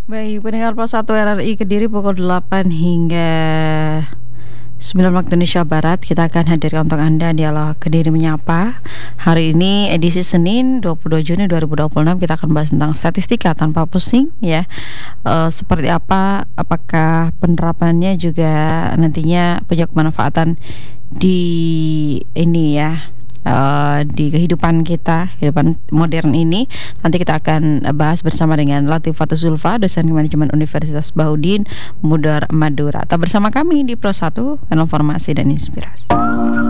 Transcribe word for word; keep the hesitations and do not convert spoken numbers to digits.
Baik, pendengar Pos satu R R I Kediri pukul delapan hingga sembilan waktu Indonesia Barat. Kita akan hadirkan untuk Anda Dialog Kediri Menyapa. Hari ini edisi Senin dua puluh dua Juni dua ribu dua puluh enam. Kita akan bahas tentang statistika tanpa pusing ya. E, seperti apa, apakah penerapannya juga nantinya punya kemanfaatan di ini ya, Uh, di kehidupan kita, kehidupan modern ini. Nanti kita akan bahas bersama dengan Latifah Zulfa, dosen manajemen Universitas Bahudin Mudar Madura. Tetap bersama kami di Pro satu, Informasi dan Inspirasi.